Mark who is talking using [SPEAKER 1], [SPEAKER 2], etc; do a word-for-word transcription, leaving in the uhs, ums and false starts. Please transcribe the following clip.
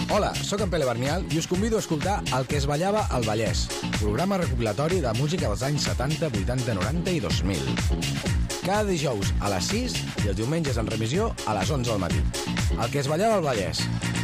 [SPEAKER 1] Hola, sóc en Pere Barnial i us convido a escoltar El que es ballava al Vallès, programa recopilatori de música dels anys setanta, vuitanta, noranta i dos mil. Cada dijous a les sis i els diumenges en revisió a les onze del matí. El que es ballava al Vallès.